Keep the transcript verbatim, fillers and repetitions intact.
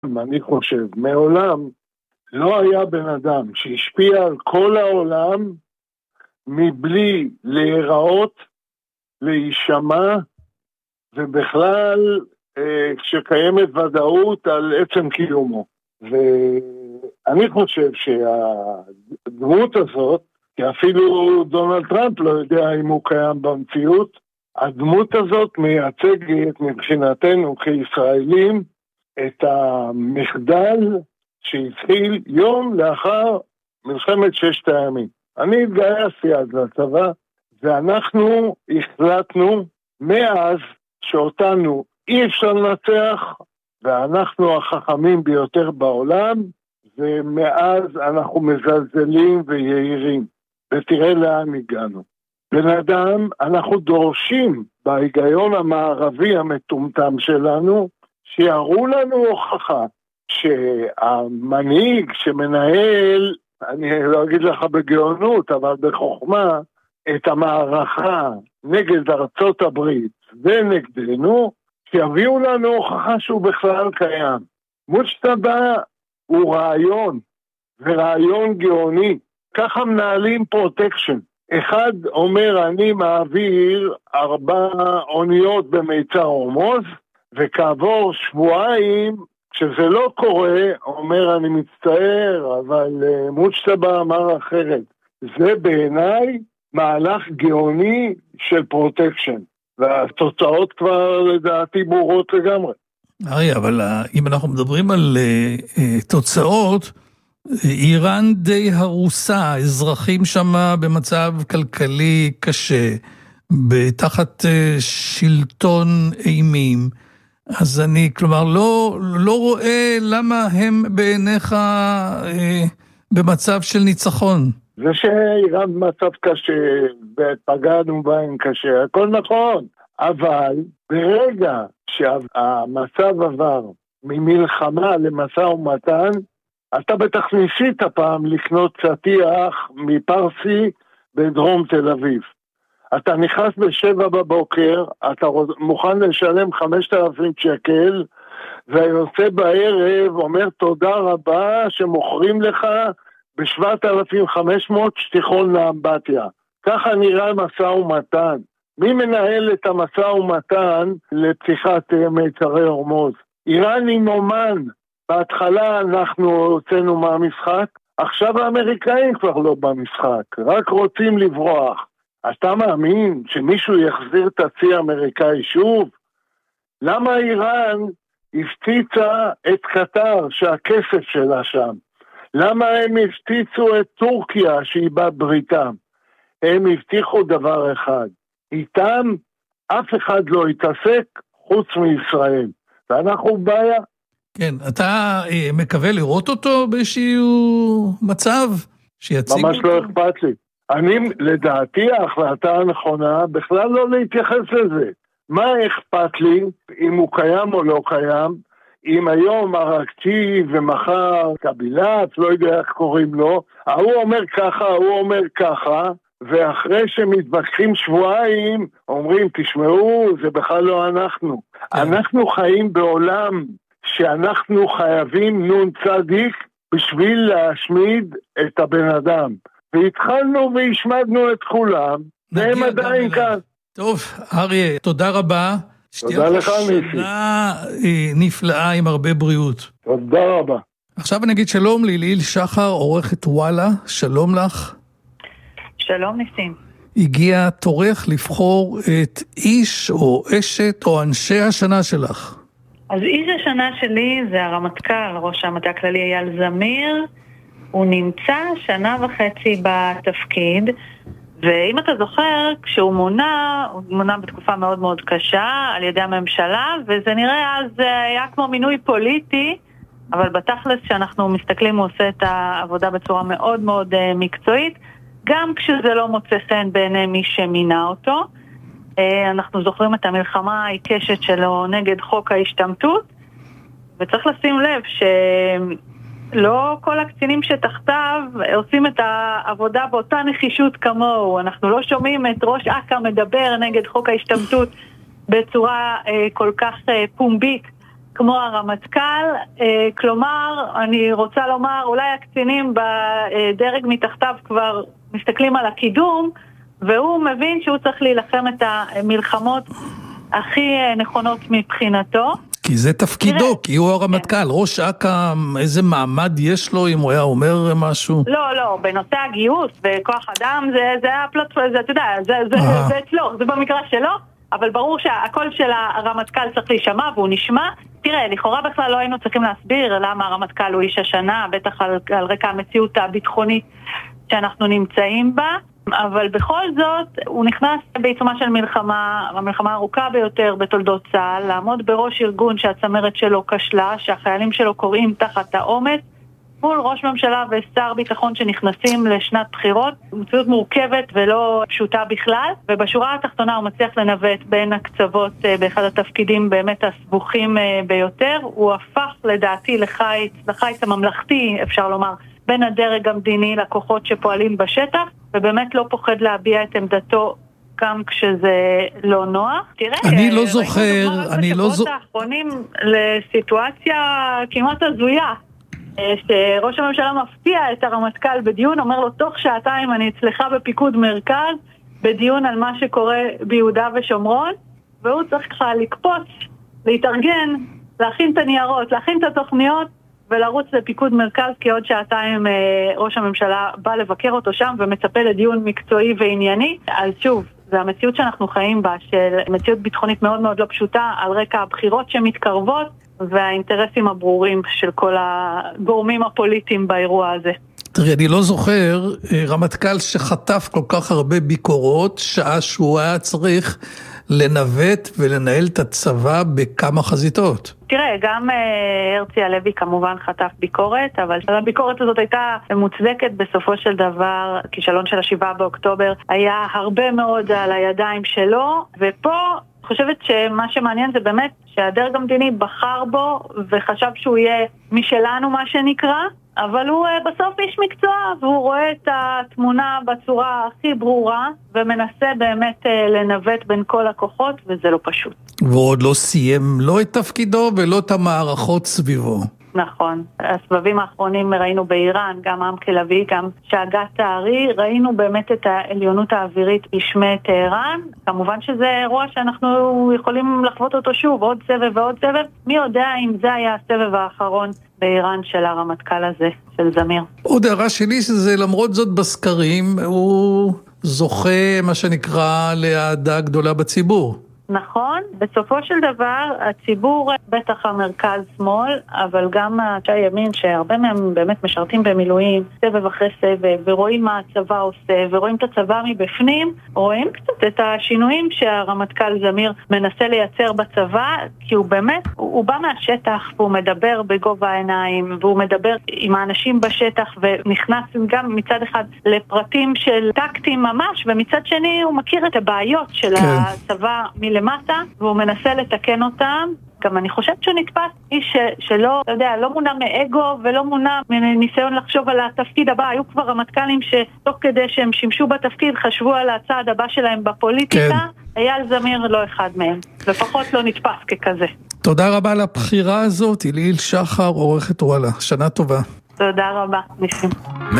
אני חושב, מעולם לא היה בן אדם שהשפיע על כל העולם מבלי להיראות, להישמע, ובכלל אה, כשקיימת ודאות על עצם קיומו. ואני חושב שהדמות הזאת, כי אפילו דונלד טראמפ לא יודע אם הוא קיים במציאות, הדמות הזאת מייצגת מבחינתנו כישראלים את המחדל שהתחיל יום לאחר מלחמת ששת הימים. אני התגייסתי אז לצבא, ואנחנו החלטנו מאז שאותנו אי אפשר לנצח, ואנחנו החכמים ביותר בעולם, ומאז אנחנו מזלזלים ויעירים. ותראה לאן הגענו. בן אדם, אנחנו דורשים בהיגיון המערבי המטומטם שלנו, שיראו לנו הוכחה שהמנהיג שמנהל, אני לא אגיד לך בגאונות, אבל בחוכמה, את המערכה נגד ארצות הברית ונגדנו, שיביאו לנו הוכחה שהוא בכלל קיים. מושתבא הוא רעיון, ורעיון גאוני. ככה מנהלים פרוטקשן. אחד אומר, אני מעביר ארבע אוניות במיצר הורמוז, וכעבור שבועיים, כשזה לא קורה, אומר, אני מצטער, אבל uh, מושתבא אמר אחרת. זה בעיניי מהלך גאוני של פרוטקשן, והתוצאות כבר לדעתי ברורות לגמרי. אריה, אבל אם אנחנו מדברים על uh, uh, תוצאות, איראן די הרוסה, אזרחים שם במצב כלכלי קשה, בתחת שלטון אימים, אז אני כלומר לא, לא רואה למה הם בעיניך אה, במצב של ניצחון. זה שאיראן במצב קשה, ופגענו בהם קשה, הכל נכון, אבל ברגע שהמצב עבר ממלחמה למשא ומתן, אתה בטח ניסית פעם לקנות צטיח מפרסי בדרום תל אביב. אתה נכנס בשבע בבוקר, אתה מוכן לשלם חמשת אלפים שקל, ויוצא בערב אומר תודה רבה שמוכרים לך בשבעת אלפים וחמש מאות שטיחון לאמבטיה. ככה נראה משא ומתן. מי מנהל את המשא ומתן לפתיחת מיצרי הורמוז? איראן עם אומן. בהתחלה אנחנו הוצאנו מהמשחק, עכשיו האמריקאים כבר לא במשחק, רק רוצים לברוח. אתה מאמין שמישהו יחזיר את הצי האמריקאי שוב? למה איראן הפציצה את קטר שהכסף שלה שם? למה הם הפציצו את טורקיה שהיא בת בריתם? הם הבטיחו דבר אחד, איתם אף אחד לא יתעסק חוץ מישראל, ואנחנו בעיה. כן, אתה אה, מקווה לראות אותו באיזשהו מצב שיציג ממש אותו? לא אכפת לי. אני, לדעתי, ההחלטה הנכונה בכלל לא להתייחס לזה. מה אכפת לי אם הוא קיים או לא קיים? אם היום הרגתי ומחר קבילת, לא יודע איך קוראים לו, הוא אומר ככה, הוא אומר ככה, ואחרי שמתווכחים שבועיים, אומרים, תשמעו, זה בכלל לא אנחנו. כן. אנחנו חיים בעולם שאנחנו חייבים נון צדיק בשביל להשמיד את הבן אדם. והתחלנו והשמדנו את כולם, והם עדיין כאן. טוב, אריה, תודה רבה. תודה לך, ניסי. שנה נפלאה עם הרבה בריאות. תודה רבה. עכשיו אני אגיד שלום ליליל שחר, עורכת וואלה, שלום לך. שלום ניסים. הגיע תורך לבחור את איש או אשת או אנשי השנה שלך. אז איש השנה שלי זה הרמטכ"ל, ראש המטה הכללי אייל זמיר. הוא נמצא שנה וחצי בתפקיד, ואם אתה זוכר, כשהוא מונה, הוא מונה בתקופה מאוד מאוד קשה על ידי הממשלה, וזה נראה אז היה כמו מינוי פוליטי, אבל בתכלס שאנחנו מסתכלים הוא עושה את העבודה בצורה מאוד מאוד מקצועית, גם כשזה לא מוצא חן בעיני מי שמינה אותו. אנחנו זוכרים את המלחמה העיקשת שלו נגד חוק ההשתמטות, וצריך לשים לב שלא כל הקצינים שתחתיו עושים את העבודה באותה נחישות כמוהו. אנחנו לא שומעים את ראש אכ"א מדבר נגד חוק ההשתמטות בצורה כל כך פומבית כמו הרמטכ"ל, כלומר, אני רוצה לומר, אולי הקצינים בדרג מתחתיו כבר מסתכלים על הקידום, והוא מבין שהוא צריך להילחם את המלחמות הכי נכונות מבחינתו. כי זה תפקידו, כי הוא הרמטכ"ל. ראש אכ"א, איזה מעמד יש לו אם הוא היה אומר משהו? לא, לא, בנושא הגיוס וכוח אדם, זה הפלטפורמה, זה, אתה יודע, זה אצלו, זה במקרה שלו, אבל ברור שהקול של הרמטכ"ל צריך להישמע והוא נשמע. תראה, לכאורה בכלל לא היינו צריכים להסביר למה הרמטכ"ל הוא איש השנה, בטח על, על רקע המציאות הביטחונית שאנחנו נמצאים בה, אבל בכל זאת הוא נכנס בעיצומה של מלחמה, המלחמה הארוכה ביותר בתולדות צה"ל, לעמוד בראש ארגון שהצמרת שלו כשלה, שהחיילים שלו קוראים תחת העומס, מול ראש ממשלה ושר ביטחון שנכנסים לשנת בחירות, מציאות מורכבת ולא פשוטה בכלל, ובשורה התחתונה הוא מצליח לנווט בין הקצוות באחד התפקידים באמת הסבוכים ביותר. הוא הפך לדעתי לחיץ, לחיץ הממלכתי אפשר לומר, בין הדרג המדיני לכוחות שפועלים בשטח, ובאמת לא פוחד להביע את עמדתו גם כשזה לא נוח. תראה, אני לא זוכר, אני לא זוכר. האחרונים לסיטואציה כמעט הזויה, שראש הממשלה מפתיע את הרמטכ"ל בדיון, אומר לו תוך שעתיים אני אצלך בפיקוד מרכז, בדיון על מה שקורה ביהודה ושומרון, והוא צריך לך לקפוץ, להתארגן, להכין את הניירות, להכין את התוכניות, ולרוץ לפיקוד מרכז, כי עוד שעתיים ראש הממשלה בא לבקר אותו שם, ומצפה לדיון מקצועי וענייני. אז שוב, זה המציאות שאנחנו חיים בה, של מציאות ביטחונית מאוד מאוד לא פשוטה, על רקע הבחירות שמתקרבות, והאינטרסים הברורים של כל הגורמים הפוליטיים באירוע הזה. תראי, אני לא זוכר רמטכ"ל שחטף כל כך הרבה ביקורות, שעה שהוא היה צריך לנווט ולנהל את הצבא בכמה חזיתות. תראה, גם הרצי הלוי כמובן חטף ביקורת, אבל הביקורת הזאת הייתה מוצדקת בסופו של דבר. כישלון של השבעה באוקטובר היה הרבה מאוד על הידיים שלו, ופה אני חושבת שמה שמעניין זה באמת שהדרג המדיני בחר בו וחשב שהוא יהיה משלנו מה שנקרא, אבל הוא בסוף איש מקצוע והוא רואה את התמונה בצורה הכי ברורה ומנסה באמת לנווט בין כל הכוחות, וזה לא פשוט. והוא עוד לא סיים לא את תפקידו ולא את המערכות סביבו. נכון. הסבבים האחרונים ראינו באיראן, גם עמקי לוי, גם שאגת תארי, ראינו באמת את העליונות האווירית בשמי טהרן. כמובן שזה אירוע שאנחנו יכולים לחוות אותו שוב, עוד סבב ועוד סבב. מי יודע אם זה היה הסבב האחרון באיראן של הרמטכ"ל הזה, של זמיר. עוד הערה שלי שזה למרות זאת בסקרים, הוא זוכה מה שנקרא לאהדה גדולה בציבור. נכון, בסופו של דבר הציבור בטח המרכז שמאל, אבל גם אנשי ימין שהרבה מהם באמת משרתים במילואים, סבב אחרי סבב, ורואים מה הצבא עושה, ורואים את הצבא מבפנים, רואים קצת את השינויים שהרמטכ"ל זמיר מנסה לייצר בצבא, כי הוא באמת, הוא, הוא בא מהשטח, והוא מדבר בגובה העיניים, והוא מדבר עם האנשים בשטח, ונכנס גם מצד אחד לפרטים של טקטים ממש, ומצד שני הוא מכיר את הבעיות של כן. הצבא מלמטה, והוא מנסה לתקן אותם. גם אני חושבת שהוא נתפס איש שלא, אתה יודע, לא מונע מאגו ולא מונע מניסיון לחשוב על התפקיד הבא. היו כבר רמטכ"לים שתוך כדי שהם שימשו בתפקיד חשבו על הצעד הבא שלהם בפוליטיקה. כן. אייל זמיר לא אחד מהם, לפחות לא נתפס ככזה. תודה רבה על הבחירה הזאת, אליל שחר, עורכת וואלה. שנה טובה. תודה רבה, ניסים.